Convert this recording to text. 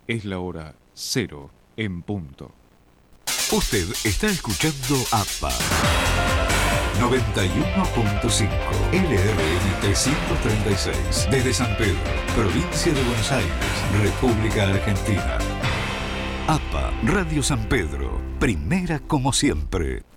Es la hora 0 en punto. Usted está escuchando APA 91.5 LRN 336 desde San Pedro, provincia de Buenos Aires, República Argentina. APA Radio San Pedro, primera como siempre.